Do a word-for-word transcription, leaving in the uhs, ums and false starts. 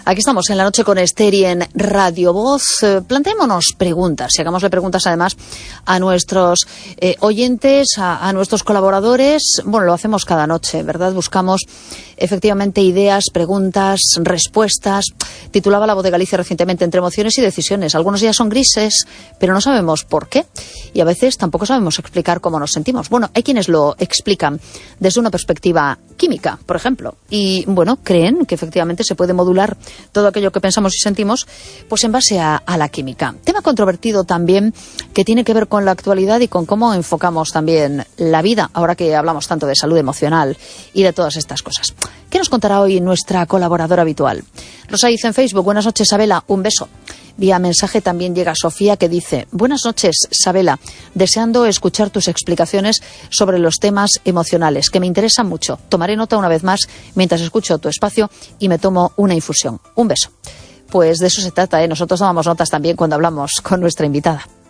Aquí estamos en La Noche con Esther y en Radio Voz. Eh, planteémonos preguntas y hagámosle preguntas además a nuestros eh, oyentes, a, a nuestros colaboradores. Bueno, lo hacemos cada noche, ¿verdad? Buscamos efectivamente ideas, preguntas, respuestas. Titulaba La Voz de Galicia recientemente Entre emociones y decisiones. Algunos días son grises, pero no sabemos por qué. Y a veces tampoco sabemos explicar cómo nos sentimos. Bueno, hay quienes lo explican desde una perspectiva química, por ejemplo. Y, bueno, creen que efectivamente se puede modular todo aquello que pensamos y sentimos, pues en base a, a la química. Tema controvertido también, que tiene que ver con la actualidad y con cómo enfocamos también la vida, ahora que hablamos tanto de salud emocional y de todas estas cosas. ¿Qué nos contará hoy nuestra colaboradora habitual? Rosa dice en Facebook: buenas noches, Sabela, un beso. Vía mensaje también llega Sofía, que dice: buenas noches, Sabela, deseando escuchar tus explicaciones sobre los temas emocionales, que me interesan mucho. Tomaré nota una vez más mientras escucho tu espacio y me tomo una infusión. Un beso. Pues de eso se trata, ¿eh? Nosotros tomamos notas también cuando hablamos con nuestra invitada.